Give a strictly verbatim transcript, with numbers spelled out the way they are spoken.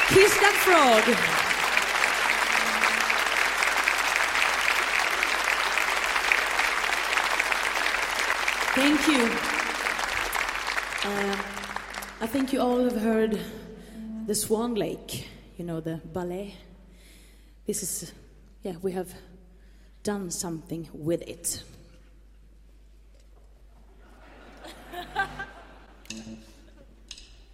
Kiss That Frog. Thank you. Uh, I think you all have heard the Swan Lake, you know, the ballet. This is, yeah, we have done something with it.